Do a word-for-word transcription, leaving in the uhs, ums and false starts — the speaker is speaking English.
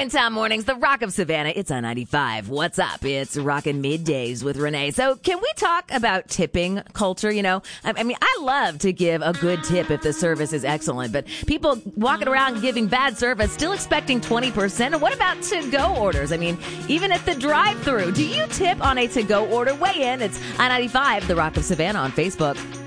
Town Mornings, the Rock of Savannah. It's on ninety-five. What's up? It's Rockin' Middays with Renee. So can we talk about tipping culture? You know, I, I mean, I love to give a good tip if the service is excellent, but people walking around giving bad service, still expecting twenty percent. And what about to-go orders? I mean, even at the drive-thru, do you tip on a to-go order? Weigh in. It's I ninety-five, the Rock of Savannah on Facebook.